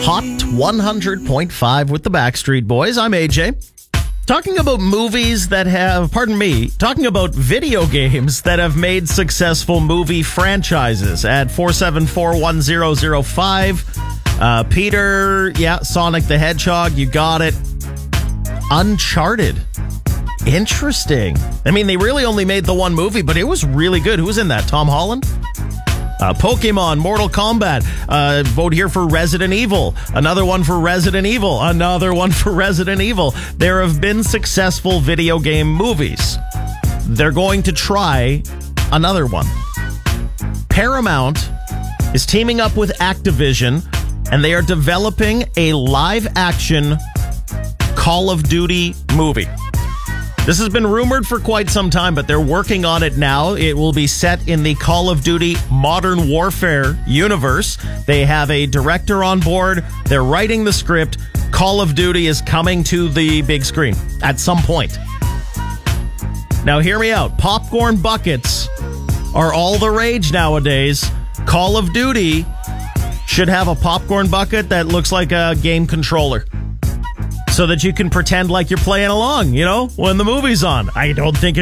Hot 100.5 with the Backstreet Boys. I'm AJ. Talking about movies that have, talking about video games that have made successful movie franchises at 474-1005. Peter, Sonic the Hedgehog, you got it. Uncharted. Interesting. I mean, they really only made the one movie, but it was really good. Who was in that? Tom Holland? Pokemon, Mortal Kombat. Vote here for Resident Evil. Another one for Resident Evil. Another one for Resident Evil. There have been successful video game movies. They're going to try another one. Paramount is teaming up with Activision, and they are developing a live-action Call of Duty movie. This has been rumored for quite some time, but they're working on it now. It will be set in the Call of Duty Modern Warfare universe. They have a director on board. They're writing the script. Call of Duty is coming to the big screen at some point. Now, hear me out. Popcorn buckets are all the rage nowadays. Call of Duty should have a popcorn bucket that looks like a game controller, so that you can pretend like you're playing along, when the movie's on. I don't think